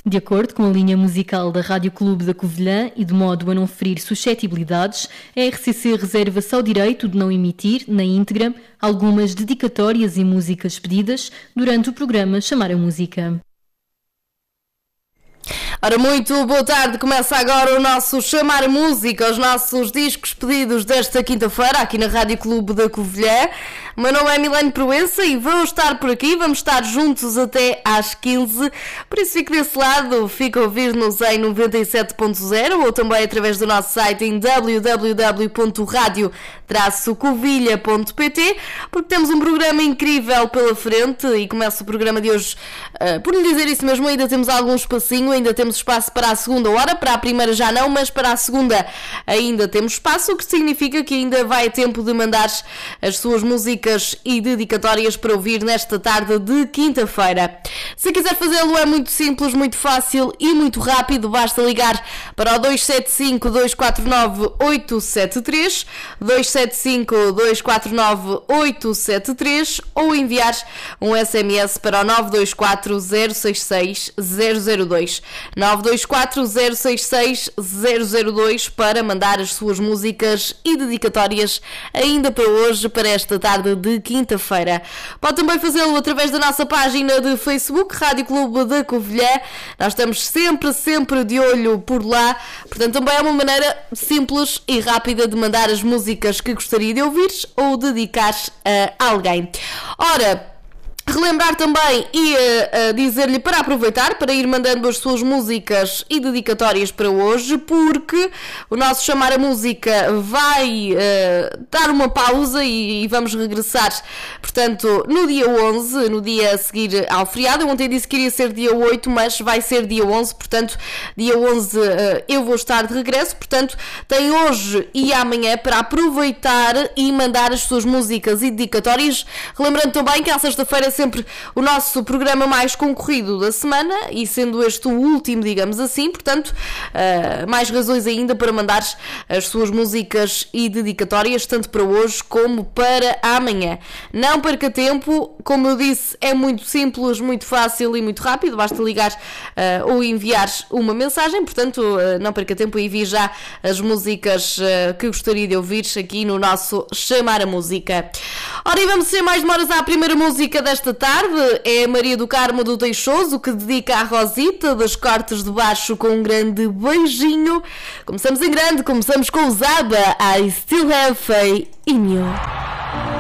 De acordo com a linha musical da Rádio Clube da Covilhã e de modo a não ferir suscetibilidades, a RCC reserva-se ao direito de não emitir, na íntegra, algumas dedicatórias e músicas pedidas durante o programa Chamar a Música. Ora, muito boa tarde, começa agora o nosso Chamar a Música, os nossos discos pedidos desta quinta-feira, aqui na Rádio Clube da Covilhã. O meu nome é Milene Proença e vou estar por aqui, vamos estar juntos até às 15, por isso fique desse lado, fica a ouvir-nos em 97.0 ou também através do nosso site em www.radio-covilha.pt, porque temos um programa incrível pela frente e começa o programa de hoje, por lhe dizer isso mesmo, ainda temos algum espacinho, ainda temos espaço para a segunda hora, para a primeira já não, mas para a segunda ainda temos espaço, o que significa que ainda vai tempo de mandar as suas músicas e dedicatórias para ouvir nesta tarde de quinta-feira. Se quiser fazê-lo é muito simples, muito fácil e muito rápido, basta ligar para o 275-249-873, 275-249-873 ou enviar um SMS para o 924-066-002, 924-066-002 para mandar as suas músicas e dedicatórias ainda para hoje, para esta tarde de quinta-feira. Pode também fazê-lo através da nossa página de Facebook, Rádio Clube da Covilhã. Nós estamos sempre de olho por lá, portanto também é uma maneira simples e rápida de mandar as músicas que gostaria de ouvir ou dedicar a alguém. Ora, relembrar também e dizer-lhe para aproveitar, para ir mandando as suas músicas e dedicatórias para hoje, porque o nosso Chamar a Música vai dar uma pausa e vamos regressar, portanto, no dia 11, no dia a seguir ao feriado. Eu ontem disse que iria ser dia 8, mas vai ser dia 11, portanto, dia 11 eu vou estar de regresso, portanto, tem hoje e amanhã para aproveitar e mandar as suas músicas e dedicatórias. Relembrando também que à sexta-feira é sempre o nosso programa mais concorrido da semana e sendo este o último, digamos assim, portanto, mais razões ainda para mandar as suas músicas e dedicatórias, tanto para hoje como para amanhã. Não perca tempo, como eu disse, é muito simples, muito fácil e muito rápido, basta ligar ou enviar uma mensagem, portanto, não perca tempo e envie já as músicas que gostaria de ouvir aqui no nosso Chamar a Música. Ora, e vamos sem mais demoras à primeira música desta tarde, é Maria do Carmo do Teixoso, que dedica à Rosita das Cortes de Baixo com um grande beijinho. Começamos em grande, começamos com o Zaba, I Still Have Faith in You.